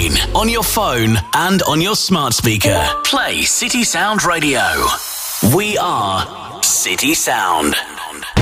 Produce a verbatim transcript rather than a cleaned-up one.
screen, on your phone, and on your smart speaker. Play City Sound Radio. We are City Sound.